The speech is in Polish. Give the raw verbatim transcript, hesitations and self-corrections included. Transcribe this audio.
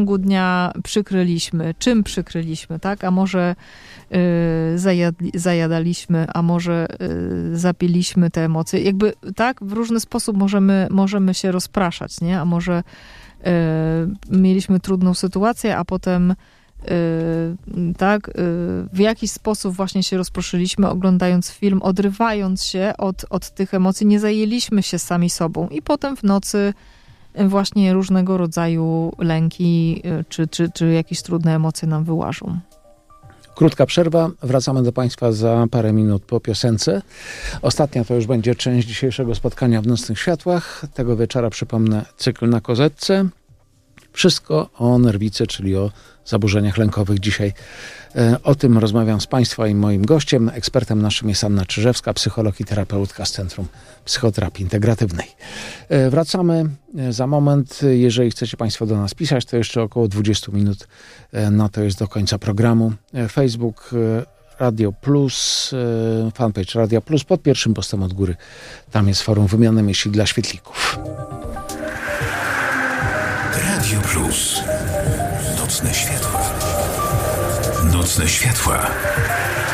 ciągu dnia przykryliśmy, czym przykryliśmy, tak? A może y, zajadli, zajadaliśmy, a może y, zapiliśmy te emocje. Jakby tak, w różny sposób możemy, możemy się rozpraszać, nie? A może y, mieliśmy trudną sytuację, a potem y, tak, y, w jakiś sposób właśnie się rozproszyliśmy, oglądając film, odrywając się od, od tych emocji, nie zajęliśmy się sami sobą i potem w nocy właśnie różnego rodzaju lęki czy, czy, czy jakieś trudne emocje nam wyłażą. Krótka przerwa. Wracamy do Państwa za parę minut po piosence. Ostatnia to już będzie część dzisiejszego spotkania w Nocnych Światłach. Tego wieczora, przypomnę, cykl na kozetce. Wszystko o nerwicy, czyli o zaburzeniach lękowych. Dzisiaj e, o tym rozmawiam z Państwa i moim gościem. Ekspertem naszym jest Anna Czyżewska, psycholog i terapeutka z Centrum Psychoterapii Integratywnej. E, wracamy za moment. Jeżeli chcecie Państwo do nas pisać, to jeszcze około dwadzieścia minut e, na to jest do końca programu. E, Facebook e, Radio Plus, e, fanpage Radio Plus, pod pierwszym postem od góry. Tam jest forum wymiany myśli dla świetlików. Radio Plus. Nocne światła. Nocne światła.